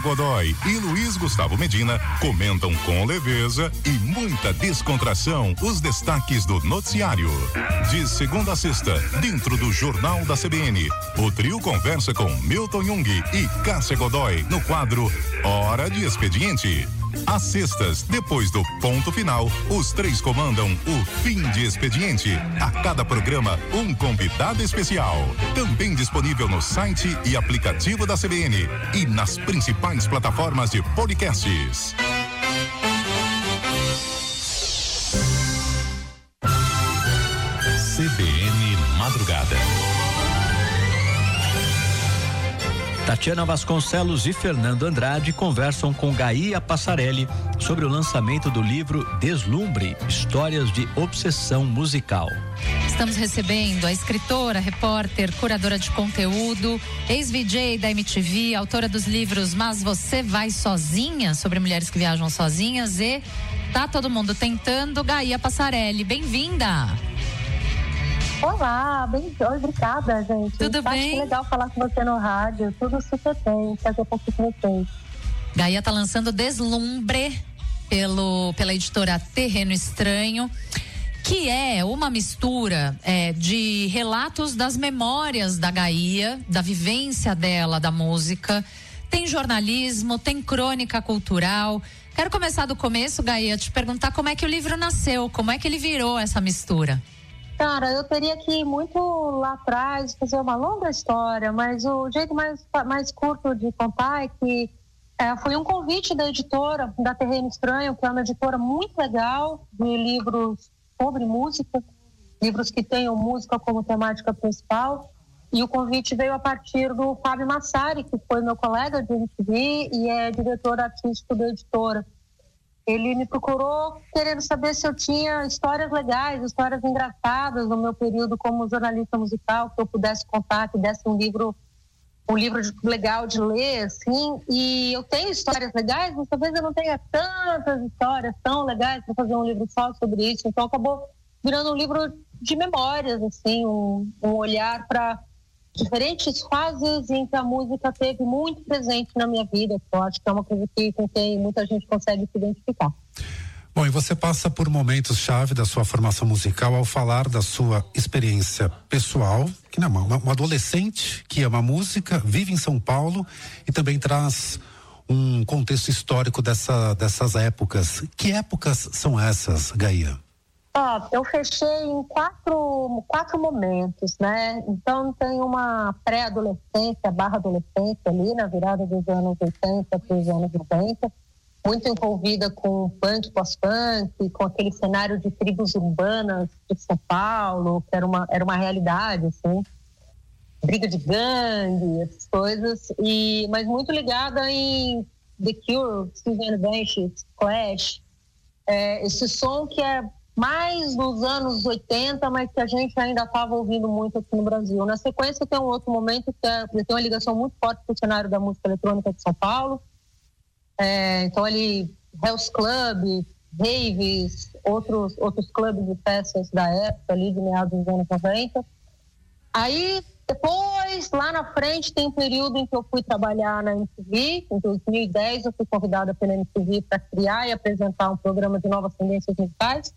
Godoy e Luiz Gustavo Medina comentam com leveza e muita descontração os destaques do noticiário. De segunda a sexta, dentro do Jornal da CBN, o trio conversa com Milton Jung e Cássia Godoy no quadro Hora de Expediente. Às sextas, depois do ponto final, os três comandam o Fim de Expediente. A cada programa, um convidado especial. Também disponível no site e aplicativo da CBN e nas principais plataformas de podcasts. CBN Madrugada. Tatiana Vasconcelos e Fernando Andrade conversam com Gaia Passarelli sobre o lançamento do livro Deslumbre, Histórias de Obsessão Musical. Estamos recebendo a escritora, repórter, curadora de conteúdo, ex-VJ da MTV, autora dos livros Mas Você Vai Sozinha, sobre mulheres que viajam sozinhas, e Tá Todo Mundo Tentando, Gaia Passarelli. Bem-vinda! Olá, obrigada, gente. Tudo bem? Que legal falar com você no rádio, tudo super bem, fazer um pouco com vocês. Gaia tá lançando Deslumbre pela editora Terreno Estranho, que é uma mistura de relatos das memórias da Gaia, da vivência dela, da música. Tem jornalismo, tem crônica cultural. Quero começar do começo, Gaia, te perguntar como é que o livro nasceu, como é que ele virou essa mistura. Cara, eu teria que ir muito lá atrás, fazer uma longa história, mas o jeito mais curto de contar é que foi um convite da editora, da Terreno Estranho, que é uma editora muito legal de livros sobre música, livros que tenham música como temática principal, e o convite veio a partir do Fábio Massari, que foi meu colega de MTV e é diretor artístico da editora. Ele me procurou querendo saber se eu tinha histórias legais, histórias engraçadas no meu período como jornalista musical, que eu pudesse contar, que desse um livro legal de ler, assim. E eu tenho histórias legais, mas talvez eu não tenha tantas histórias tão legais para fazer um livro só sobre isso. Então acabou virando um livro de memórias, assim, um olhar para diferentes fases em que a música teve muito presente na minha vida, que eu acho que é uma coisa com quem muita gente consegue se identificar. Bom, e você passa por momentos-chave da sua formação musical ao falar da sua experiência pessoal, que não é uma adolescente que ama música, vive em São Paulo e também traz um contexto histórico dessas épocas. Que épocas são essas, Gaia? Eu fechei em quatro momentos, né? Então tem uma pré-adolescência, /adolescência ali na virada dos anos 80 para os anos 90, muito envolvida com punk, pós-punk, com aquele cenário de tribos urbanas de São Paulo, que era uma realidade, assim, briga de gangue, essas coisas, mas muito ligada em The Cure, Susan Vance, Clash, esse som que é mais dos anos 80, mas que a gente ainda estava ouvindo muito aqui no Brasil. Na sequência tem um outro momento que tem uma ligação muito forte com o cenário da música eletrônica de São Paulo. Então ali, Hell's Club, raves, outros clubes e festas da época ali, de meados dos anos 90. Aí, depois, lá na frente, tem um período em que eu fui trabalhar na MTV. Em 2010, eu fui convidada pela MTV para criar e apresentar um programa de novas tendências musicais.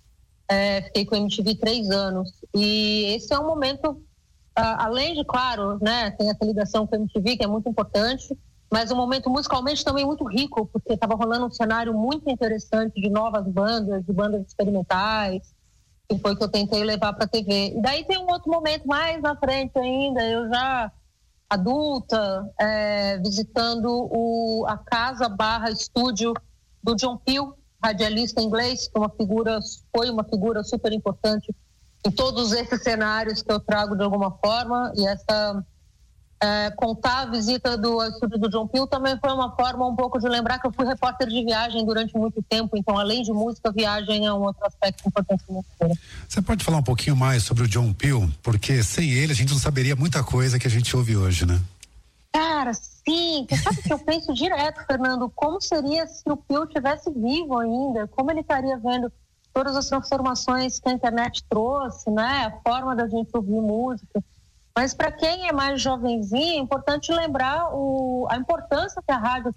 Fiquei com a MTV 3 anos e esse é um momento, além de, claro, né, tem essa ligação com a MTV que é muito importante, mas um momento musicalmente também muito rico, porque estava rolando um cenário muito interessante de novas bandas, de bandas experimentais, que foi que eu tentei levar para a TV. E daí tem um outro momento mais na frente ainda, eu já adulta, visitando a casa / estúdio do John Peel, radialista inglês, que foi uma figura super importante em todos esses cenários que eu trago de alguma forma, e contar a visita do estúdio do John Peel também foi uma forma um pouco de lembrar que eu fui repórter de viagem durante muito tempo, então além de música, viagem é um outro aspecto importante da minha carreira. Você pode falar um pouquinho mais sobre o John Peel? Porque sem ele a gente não saberia muita coisa que a gente ouve hoje, né? Cara, sim, você sabe que eu penso direto, Fernando, como seria se o Peel estivesse vivo ainda, como ele estaria vendo todas as transformações que a internet trouxe, né, a forma da gente ouvir música. Mas para quem é mais jovenzinho, é importante lembrar a importância que a rádio